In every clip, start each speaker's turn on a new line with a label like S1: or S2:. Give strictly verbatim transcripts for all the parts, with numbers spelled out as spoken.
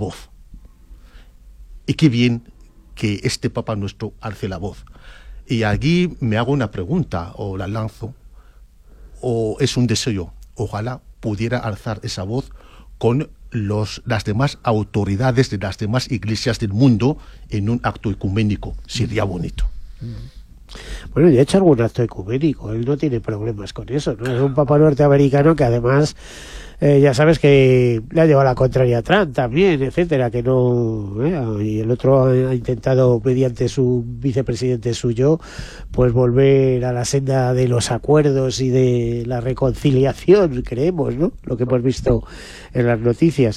S1: voz. Y qué bien que este Papa nuestro alce la voz. Y aquí me hago una pregunta, o la lanzo, o es un deseo. Ojalá pudiera alzar esa voz con los, las demás autoridades de las demás iglesias del mundo en un acto ecuménico. Sería bonito.
S2: Bueno, ya ha hecho algún acto ecuménico, él no tiene problemas con eso, ¿no? Es un papa norteamericano que además, eh, ya sabes que le ha llevado la contraria a Trump también, etcétera, que no, eh, y el otro ha intentado, mediante su vicepresidente suyo, pues volver a la senda de los acuerdos y de la reconciliación, creemos, ¿no? Lo que hemos visto en las noticias.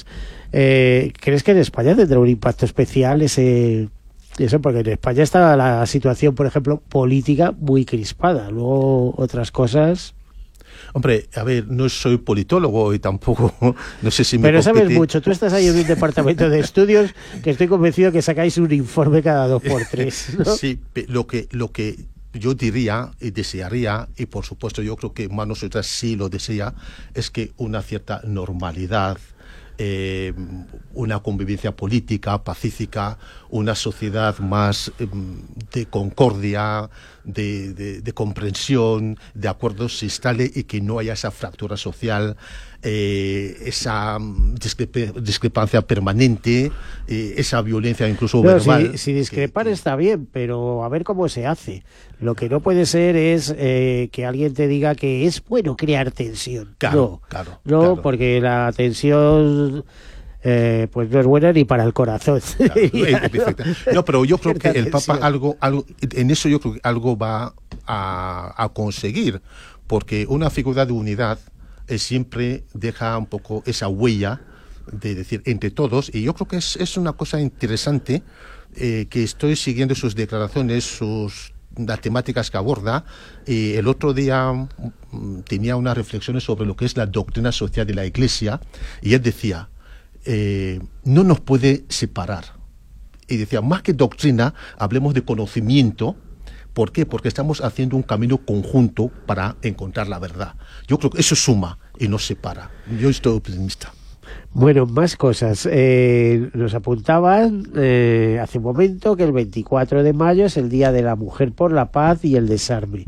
S2: Eh, ¿crees que en España tendrá un impacto especial ese... Eso porque en España está la situación, por ejemplo, política muy crispada. Luego otras cosas...
S1: Hombre, a ver, no soy politólogo y tampoco, no sé si me
S2: Pero
S1: compete.
S2: sabes mucho. Tú estás ahí en un departamento de estudios que estoy convencido que sacáis un informe cada dos por tres, ¿no?
S1: Sí, lo que, lo que yo diría y desearía, y por supuesto yo creo que Manos Unidas sí lo desea, es que una cierta normalidad, Eh, una convivencia política, pacífica, una sociedad más eh, de concordia, de, de, de comprensión, de acuerdos se instale y que no haya esa fractura social, eh, esa discrep discrepancia permanente, eh, esa violencia incluso
S2: no,
S1: verbal.
S2: Si, si discrepar que, está bien, pero a ver cómo se hace. Lo que no puede ser es eh, que alguien te diga que es bueno crear tensión.
S1: Claro,
S2: no,
S1: claro.
S2: No,
S1: claro.
S2: porque la tensión... Eh, pues no es buena ni para el corazón.
S1: Claro, no, pero yo creo que el Papa algo, algo, en eso yo creo que algo va a, a conseguir, porque una figura de unidad eh, siempre deja un poco esa huella de decir entre todos, y yo creo que es, es una cosa interesante eh, que estoy siguiendo sus declaraciones, sus las temáticas que aborda. Eh, el otro día mm, tenía unas reflexiones sobre lo que es la doctrina social de la Iglesia, y él decía, Eh, no nos puede separar. Y decía, más que doctrina, hablemos de conocimiento. ¿Por qué? Porque estamos haciendo un camino conjunto para encontrar la verdad. Yo creo que eso suma y no separa. Yo estoy optimista.
S2: Bueno, más cosas. Eh, nos apuntaban eh, hace un momento que el veinticuatro de mayo es el Día de la Mujer por la Paz y el Desarme.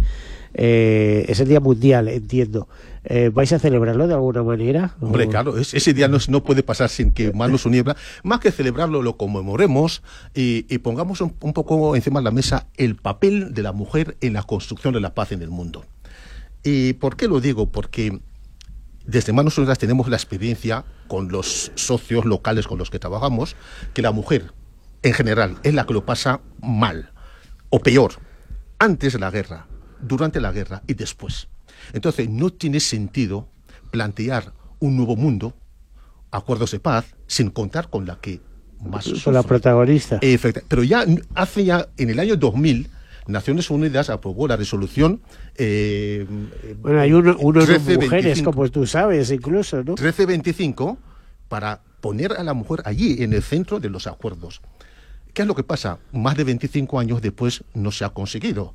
S2: Eh, es el Día Mundial, entiendo. Eh, ¿Vais a celebrarlo de alguna manera?
S1: Hombre,
S2: ¿O?
S1: claro, es, ese día no, no puede pasar sin que Manos Unidas, más que celebrarlo, lo conmemoremos y, y pongamos un, un poco encima de la mesa el papel de la mujer en la construcción de la paz en el mundo. ¿Y por qué lo digo? Porque desde Manos Unidas tenemos la experiencia con los socios locales con los que trabajamos, que la mujer, en general, es la que lo pasa mal, o peor, antes de la guerra, durante la guerra y después. Entonces, no tiene sentido plantear un nuevo mundo, acuerdos de paz, sin contar con la que más sufre.
S2: Con la protagonista.
S1: Efectivamente. Pero ya hace ya, en el año dos mil, Naciones Unidas aprobó la resolución... Eh,
S2: bueno, hay uno, unos
S1: trece
S2: mujeres,
S1: veinticinco,
S2: como tú sabes, incluso, ¿no?
S1: trece veinticinco, para poner a la mujer allí, en el centro de los acuerdos. ¿Qué es lo que pasa? Más de veinticinco años después no se ha conseguido.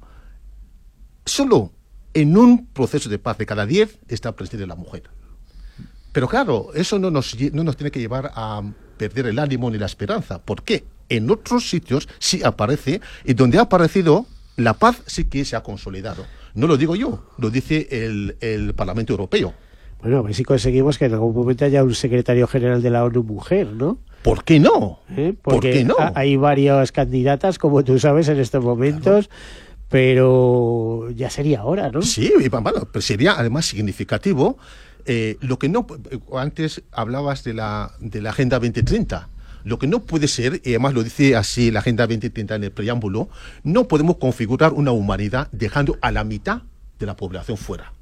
S1: Solo en un proceso de paz de cada diez está presente la mujer. Pero claro, eso no nos, no nos tiene que llevar a perder el ánimo ni la esperanza. ¿Por qué? En otros sitios sí aparece, y donde ha aparecido, la paz sí que se ha consolidado. No lo digo yo, lo dice el, el Parlamento Europeo.
S2: Bueno, a ver si conseguimos que en algún momento haya un secretario general de la ONU mujer, ¿no?
S1: ¿Por qué no?
S2: ¿Eh?
S1: ¿Por qué no?
S2: Hay varias candidatas, como tú sabes, en estos momentos... Claro. Pero ya sería hora, ¿no?
S1: Sí, bueno, pero sería además significativo. Eh, lo que no, antes hablabas de la, de la Agenda veinte treinta. Lo que no puede ser, y además lo dice así la Agenda veinte treinta en el preámbulo, no podemos configurar una humanidad dejando a la mitad de la población fuera.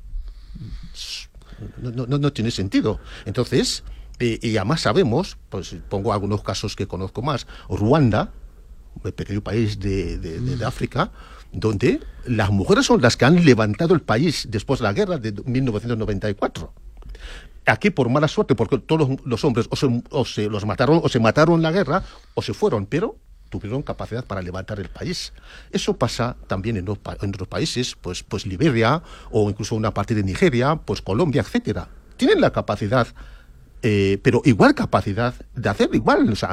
S1: No, no, no tiene sentido. Entonces, eh, y además sabemos, pues pongo algunos casos que conozco más, Ruanda, un pequeño país de, de, de, de África, donde las mujeres son las que han levantado el país después de la guerra de mil novecientos noventa y cuatro. Aquí por mala suerte, porque todos los, los hombres o se, o se los mataron o se mataron en la guerra o se fueron, pero tuvieron capacidad para levantar el país. Eso pasa también en, los, en otros países, pues, pues Liberia o incluso una parte de Nigeria, pues Colombia, etcétera. Tienen la capacidad, eh, pero igual capacidad de hacer igual, o sea,